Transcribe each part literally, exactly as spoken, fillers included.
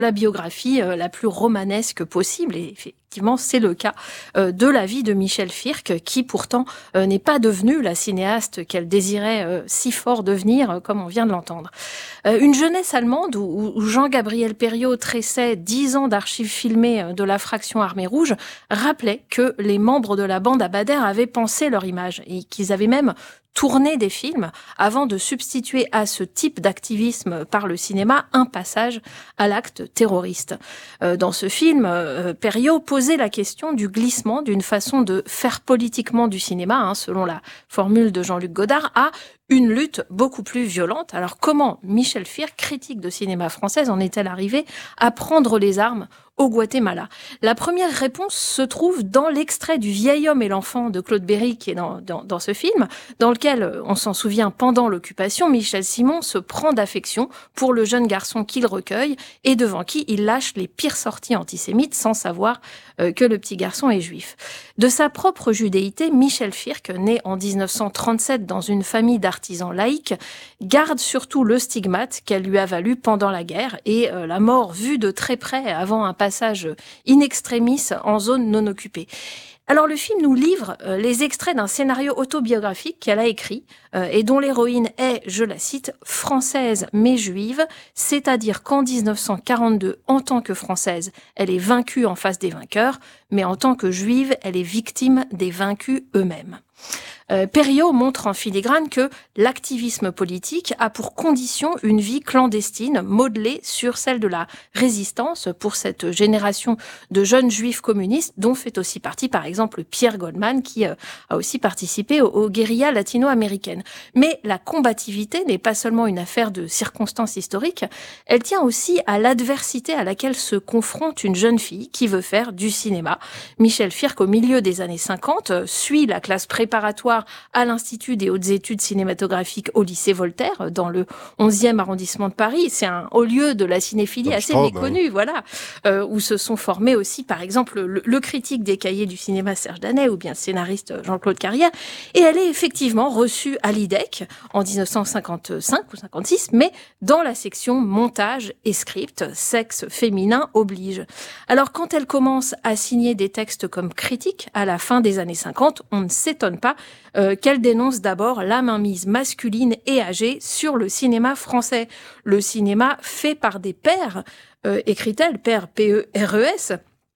la biographie euh, la plus romanesque possible, et effectivement c'est le cas euh, de la vie de Michel Firck, qui pourtant euh, n'est pas devenue la cinéaste qu'elle désirait euh, si fort devenir, euh, comme on vient de l'entendre. Euh, une jeunesse allemande où, où Jean-Gabriel Perriot tressait dix ans d'archives filmées de la fraction Armée Rouge rappelait que les membres de la bande Abader avaient pensé leur image et qu'ils avaient même tourner des films avant de substituer à ce type d'activisme par le cinéma un passage à l'acte terroriste. Euh, dans ce film, euh, Perriot posait la question du glissement d'une façon de faire politiquement du cinéma, hein, selon la formule de Jean-Luc Godard, à une lutte beaucoup plus violente. Alors comment Michel Firck, critique de cinéma française, en est-elle arrivée à prendre les armes au Guatemala? La première réponse se trouve dans l'extrait du Vieil homme et l'enfant de Claude Berry, qui est dans, dans, dans ce film, dans lequel, on s'en souvient, pendant l'occupation, Michel Simon se prend d'affection pour le jeune garçon qu'il recueille et devant qui il lâche les pires sorties antisémites sans savoir euh, que le petit garçon est juif. De sa propre judéité, Michel Firck, né en dix-neuf cent trente-sept dans une famille d'artisans laïcs, garde surtout le stigmate qu'elle lui a valu pendant la guerre et euh, la mort vue de très près avant un passage in extremis en zone non occupée. Alors le film nous livre euh, les extraits d'un scénario autobiographique qu'elle a écrit euh, et dont l'héroïne est, je la cite, « française mais juive », c'est-à-dire qu'en dix-neuf cent quarante-deux, en tant que française, elle est vaincue en face des vainqueurs, mais en tant que juive, elle est victime des vaincus eux-mêmes. Euh, Perriot montre en filigrane que l'activisme politique a pour condition une vie clandestine modelée sur celle de la résistance pour cette génération de jeunes juifs communistes dont fait aussi partie par exemple Pierre Goldman qui euh, a aussi participé aux, aux guérillas latino-américaines. Mais la combativité n'est pas seulement une affaire de circonstances historiques, elle tient aussi à l'adversité à laquelle se confronte une jeune fille qui veut faire du cinéma. Michel Firck, au milieu des années cinquante, suit la classe préparatoire à l'Institut des hautes études cinématographiques au lycée Voltaire, dans le onzième arrondissement de Paris. C'est un haut lieu de la cinéphilie assez méconnu, hein. Voilà, euh, où se sont formés aussi, par exemple, le, le critique des cahiers du cinéma Serge Danet ou bien le scénariste Jean-Claude Carrière. Et elle est effectivement reçue à l'I D E C en dix-neuf cent cinquante-cinq ou cinquante-six, mais dans la section montage et script, sexe féminin oblige. Alors, quand elle commence à signer des textes comme critique à la fin des années cinquante, on ne s'étonne pas Euh, qu'elle dénonce d'abord la mainmise masculine et âgée sur le cinéma français. Le cinéma fait par des pères, euh, écrit-elle, pères P E R E S,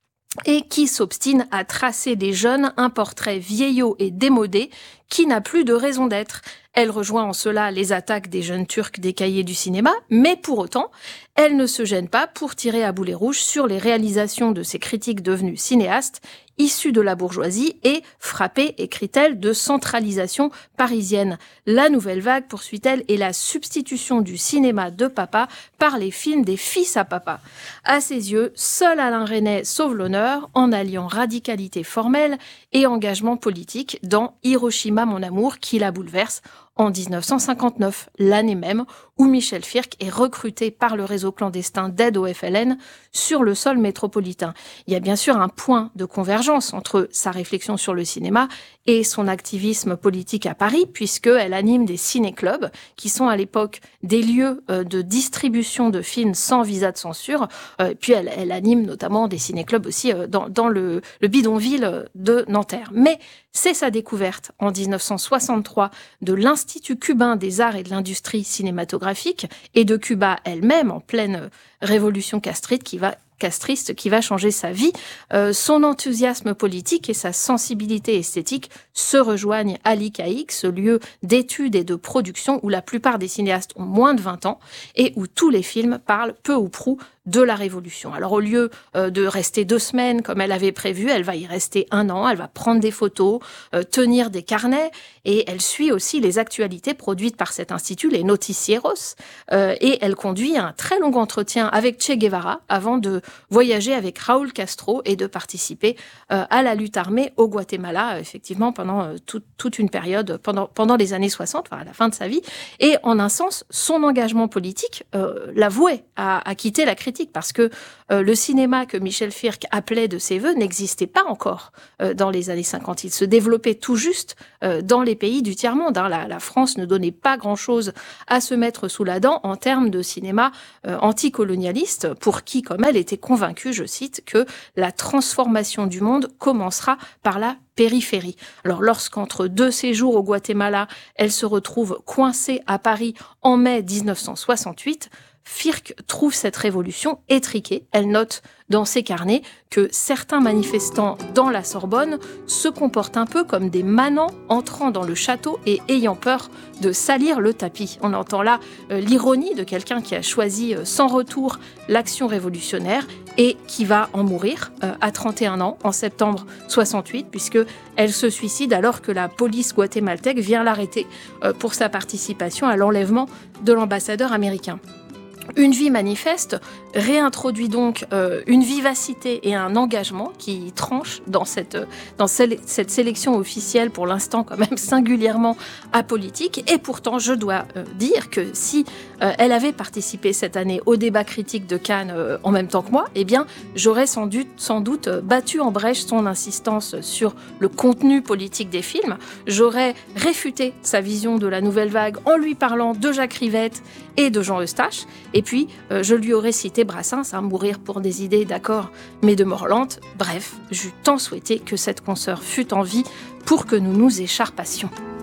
et qui s'obstine à tracer des jeunes un portrait vieillot et démodé qui n'a plus de raison d'être. Elle rejoint en cela les attaques des jeunes Turcs des cahiers du cinéma, mais pour autant, elle ne se gêne pas pour tirer à boulet rouge sur les réalisations de ces critiques devenus cinéastes, issus de la bourgeoisie et frappée, écrit-elle, de centralisation parisienne. La nouvelle vague, poursuit-elle, est la substitution du cinéma de papa par les films des fils à papa. À ses yeux, seul Alain Resnais sauve l'honneur en alliant radicalité formelle et engagement politique dans Hiroshima, mon amour, qui la bouleverse en dix-neuf cent cinquante-neuf, l'année même où Michel Firck est recruté par le réseau clandestin d'aide au F L N sur le sol métropolitain. Il y a bien sûr un point de convergence entre sa réflexion sur le cinéma et son activisme politique à Paris, puisqu'elle anime des ciné-clubs, qui sont à l'époque des lieux de distribution de films sans visa de censure. Puis elle, elle anime notamment des ciné-clubs aussi dans, dans le, le bidonville de Nanterre. Mais c'est sa découverte en dix-neuf cent soixante-trois de l'Institut cubain des arts et de l'industrie cinématographique et de Cuba elle-même en pleine révolution castriste qui va castriste qui va changer sa vie. Euh, son enthousiasme politique et sa sensibilité esthétique se rejoignent à l'I C A I C, ce lieu d'études et de production où la plupart des cinéastes ont moins de vingt ans et où tous les films parlent peu ou prou de la Révolution. Alors au lieu euh, de rester deux semaines comme elle avait prévu, elle va y rester un an, elle va prendre des photos, euh, tenir des carnets et elle suit aussi les actualités produites par cet institut, les noticieros, euh, et elle conduit un très long entretien avec Che Guevara avant de voyager avec Raúl Castro et de participer euh, à la lutte armée au Guatemala, effectivement pendant euh, tout, toute une période, pendant, pendant les années soixante, enfin, à la fin de sa vie. Et en un sens, son engagement politique euh, l'a voué à, à quitter la critique parce que euh, le cinéma que Michel Firck appelait de ses voeux n'existait pas encore euh, dans les années cinquante. Il se développait tout juste euh, dans les pays du tiers-monde. Hein. La, la France ne donnait pas grand-chose à se mettre sous la dent en termes de cinéma euh, anticolonial colonialiste pour qui, comme elle, était convaincue, je cite, que la transformation du monde commencera par la périphérie. Alors lorsqu'entre deux séjours au Guatemala, elle se retrouve coincée à Paris en mai dix-neuf cent soixante-huit, Firk trouve cette révolution étriquée. Elle note dans ses carnets que certains manifestants dans la Sorbonne se comportent un peu comme des manants entrant dans le château et ayant peur de salir le tapis. On entend là euh, l'ironie de quelqu'un qui a choisi euh, sans retour l'action révolutionnaire et qui va en mourir euh, à trente et un ans en septembre soixante-huit, puisque elle se suicide alors que la police guatémaltèque vient l'arrêter euh, pour sa participation à l'enlèvement de l'ambassadeur américain. Une vie manifeste réintroduit donc euh, une vivacité et un engagement qui tranchent dans cette, dans cette sélection officielle, pour l'instant quand même singulièrement apolitique. Et pourtant, je dois euh, dire que si euh, elle avait participé cette année au débat critique de Cannes euh, en même temps que moi, eh bien, j'aurais sans doute, sans doute battu en brèche son insistance sur le contenu politique des films. J'aurais réfuté sa vision de la nouvelle vague en lui parlant de Jacques Rivette et de Jean Eustache. Et puis, euh, je lui aurais cité Brassens, hein, mourir pour des idées, d'accord, mais de mort lente. Bref, j'eus tant souhaité que cette consoeur fût en vie pour que nous nous écharpassions.